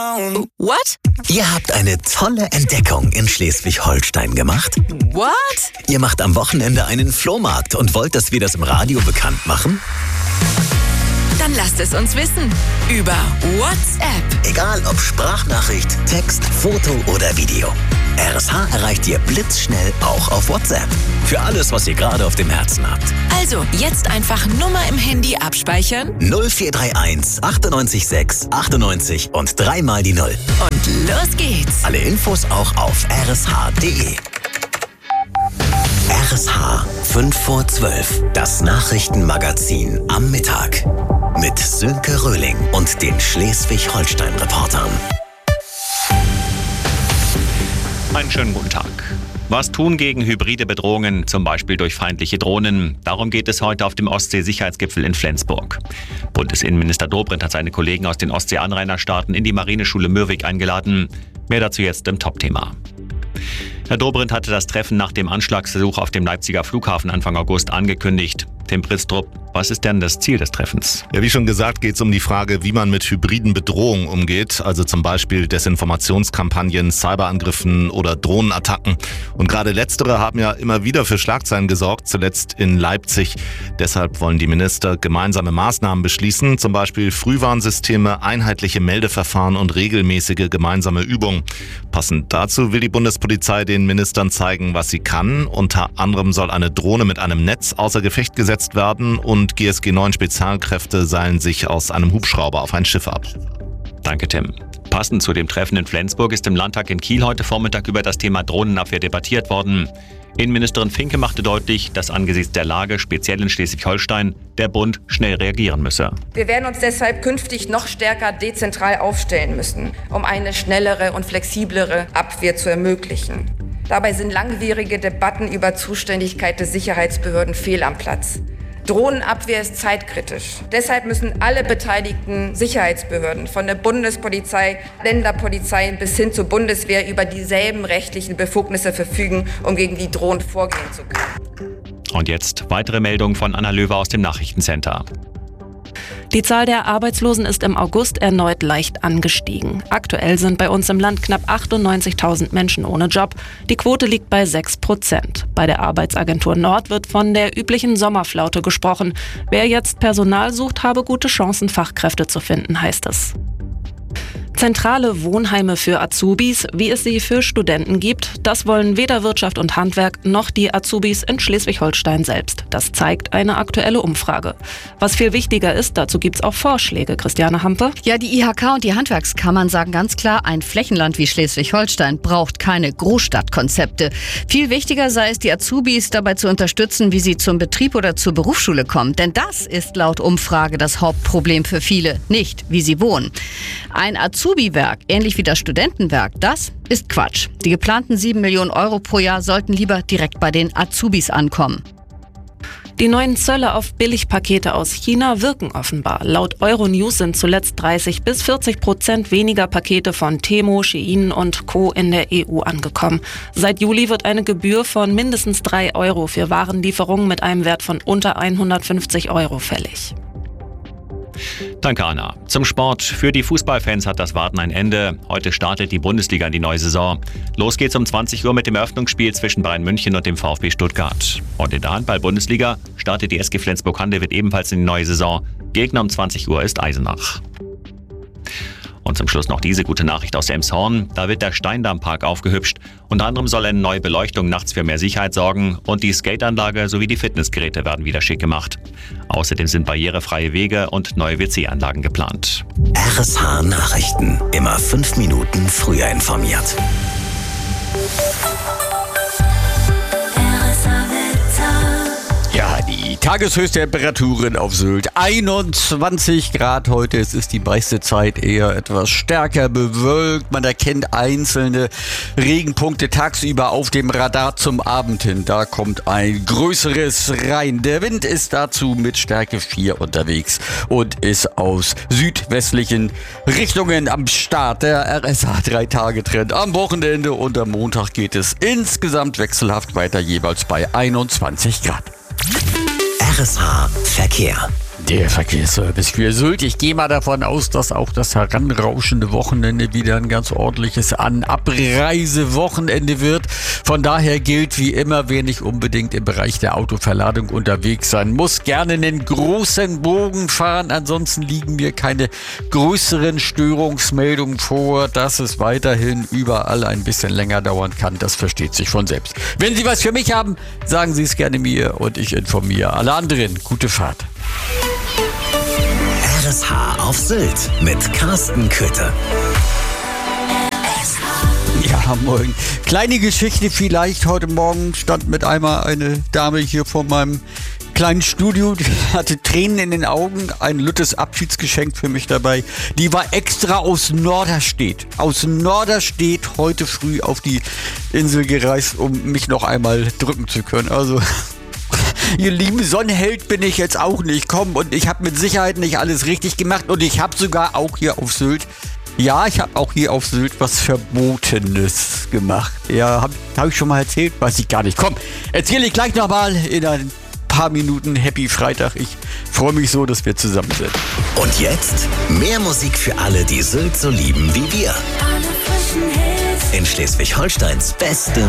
What? Ihr habt eine tolle Entdeckung in Schleswig-Holstein gemacht. What? Ihr macht am Wochenende einen Flohmarkt und wollt, dass wir das im Radio bekannt machen? Dann lasst es uns wissen. Über WhatsApp. Egal ob Sprachnachricht, Text, Foto oder Video. RSH erreicht ihr blitzschnell auch auf WhatsApp. Für alles, was ihr gerade auf dem Herzen habt. Also, jetzt einfach Nummer im Handy abspeichern. 0431 98 6 98 und 3 mal die 0. Und los geht's. Alle Infos auch auf rsh.de. RSH 5 vor 12. Das Nachrichtenmagazin am Mittag. Mit Sönke Röhling und den Schleswig-Holstein-Reportern. Einen schönen guten Tag. Was tun gegen hybride Bedrohungen, zum Beispiel durch feindliche Drohnen? Darum geht es heute auf dem Ostsee-Sicherheitsgipfel in Flensburg. Bundesinnenminister Dobrindt hat seine Kollegen aus den Ostsee-Anrainerstaaten in die Marineschule Mürwik eingeladen. Mehr dazu jetzt im Top-Thema. Herr Dobrindt hatte das Treffen nach dem Anschlagsversuch auf dem Leipziger Flughafen Anfang August angekündigt. Tim Bristrup, was ist denn das Ziel des Treffens? Ja, wie schon gesagt, geht es um die Frage, wie man mit hybriden Bedrohungen umgeht, also zum Beispiel Desinformationskampagnen, Cyberangriffen oder Drohnenattacken. Und gerade letztere haben ja immer wieder für Schlagzeilen gesorgt, zuletzt in Leipzig. Deshalb wollen die Minister gemeinsame Maßnahmen beschließen, zum Beispiel Frühwarnsysteme, einheitliche Meldeverfahren und regelmäßige gemeinsame Übungen. Passend dazu will die Bundespolizei den Ministern zeigen, was sie kann. Unter anderem soll eine Drohne mit einem Netz außer Gefecht gesetzt werden und GSG 9 Spezialkräfte seilen sich aus einem Hubschrauber auf ein Schiff ab. Danke, Tim. Passend zu dem Treffen in Flensburg ist im Landtag in Kiel heute Vormittag über das Thema Drohnenabwehr debattiert worden. Innenministerin Finke machte deutlich, dass angesichts der Lage, speziell in Schleswig-Holstein, der Bund schnell reagieren müsse. Wir werden uns deshalb künftig noch stärker dezentral aufstellen müssen, um eine schnellere und flexiblere Abwehr zu ermöglichen. Dabei sind langwierige Debatten über Zuständigkeit des Sicherheitsbehörden fehl am Platz. Drohnenabwehr ist zeitkritisch. Deshalb müssen alle beteiligten Sicherheitsbehörden, von der Bundespolizei, Länderpolizeien bis hin zur Bundeswehr, über dieselben rechtlichen Befugnisse verfügen, um gegen die Drohnen vorgehen zu können. Und jetzt weitere Meldungen von Anna Löwe aus dem Nachrichtencenter. Die Zahl der Arbeitslosen ist im August erneut leicht angestiegen. Aktuell sind bei uns im Land knapp 98.000 Menschen ohne Job. Die Quote liegt bei 6%. Bei der Arbeitsagentur Nord wird von der üblichen Sommerflaute gesprochen. Wer jetzt Personal sucht, habe gute Chancen, Fachkräfte zu finden, heißt es. Zentrale Wohnheime für Azubis, wie es sie für Studenten gibt, das wollen weder Wirtschaft und Handwerk noch die Azubis in Schleswig-Holstein selbst. Das zeigt eine aktuelle Umfrage. Was viel wichtiger ist, dazu gibt's auch Vorschläge. Christiane Hampe? Ja, die IHK und die Handwerkskammern sagen ganz klar, ein Flächenland wie Schleswig-Holstein braucht keine Großstadtkonzepte. Viel wichtiger sei es, die Azubis dabei zu unterstützen, wie sie zum Betrieb oder zur Berufsschule kommen. Denn das ist laut Umfrage das Hauptproblem für viele, nicht wie sie wohnen. Ein Azubi-Werk, ähnlich wie das Studentenwerk, das ist Quatsch. Die geplanten 7 Millionen Euro pro Jahr sollten lieber direkt bei den Azubis ankommen. Die neuen Zölle auf Billigpakete aus China wirken offenbar. Laut Euronews sind zuletzt 30-40% weniger Pakete von Temu, Shein und Co. in der EU angekommen. Seit Juli wird eine Gebühr von mindestens 3 Euro für Warenlieferungen mit einem Wert von unter 150 Euro fällig. Danke, Anna. Zum Sport. Für die Fußballfans hat das Warten ein Ende. Heute startet die Bundesliga in die neue Saison. Los geht's um 20 Uhr mit dem Eröffnungsspiel zwischen Bayern München und dem VfB Stuttgart. Und in der Handball-Bundesliga startet die SG Flensburg-Handewitt ebenfalls in die neue Saison. Gegner um 20 Uhr ist Eisenach. Und zum Schluss noch diese gute Nachricht aus Elmshorn. Da wird der Steindammpark aufgehübscht. Unter anderem soll eine neue Beleuchtung nachts für mehr Sicherheit sorgen und die Skateanlage sowie die Fitnessgeräte werden wieder schick gemacht. Außerdem sind barrierefreie Wege und neue WC-Anlagen geplant. RSH Nachrichten. Immer 5 Minuten früher informiert. Die Tageshöchsttemperaturen auf Sylt 21 Grad heute. Es ist die meiste Zeit eher etwas stärker bewölkt. Man erkennt einzelne Regenpunkte tagsüber auf dem Radar zum Abend hin. Da kommt ein größeres rein. Der Wind ist dazu mit Stärke 4 unterwegs und ist aus südwestlichen Richtungen am Start. Der RSH 3-Tage-Trend am Wochenende und am Montag geht es insgesamt wechselhaft weiter, jeweils bei 21 Grad. RSH Verkehr. Der Verkehrsservice für Sylt. Ich gehe mal davon aus, dass auch das heranrauschende Wochenende wieder ein ganz ordentliches Abreisewochenende wird. Von daher gilt wie immer, wer nicht unbedingt im Bereich der Autoverladung unterwegs sein muss, gerne einen großen Bogen fahren. Ansonsten liegen mir keine größeren Störungsmeldungen vor. Dass es weiterhin überall ein bisschen länger dauern kann, das versteht sich von selbst. Wenn Sie was für mich haben, sagen Sie es gerne mir und ich informiere alle anderen. Gute Fahrt. RSH auf Sylt mit Carsten Köthe. Ja, moin. Kleine Geschichte vielleicht. Heute Morgen stand mit einmal eine Dame hier vor meinem kleinen Studio, die hatte Tränen in den Augen, ein lüttes Abschiedsgeschenk für mich dabei. Die war extra aus Norderstedt heute früh auf die Insel gereist, um mich noch einmal drücken zu können. Also, ihr lieben Sonnenheld bin ich jetzt auch nicht. Komm, und ich habe mit Sicherheit nicht alles richtig gemacht und ich habe sogar auch hier auf Sylt, was Verbotenes gemacht. Ja, hab ich schon mal erzählt? Weiß ich gar nicht. Komm, erzähle ich gleich nochmal in ein paar Minuten. Happy Freitag. Ich freue mich so, dass wir zusammen sind. Und jetzt mehr Musik für alle, die Sylt so lieben wie wir. In Schleswig-Holsteins beste